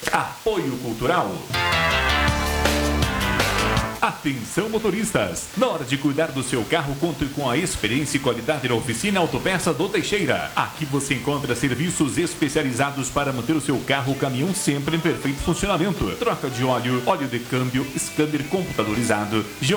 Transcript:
Apoio Cultural. Atenção motoristas, na hora de cuidar do seu carro, conte com a experiência e qualidade da oficina Autopeça do Teixeira. Aqui você encontra serviços especializados para manter o seu carro ou caminhão sempre em perfeito funcionamento. Troca de óleo, óleo de câmbio, scanner computadorizado,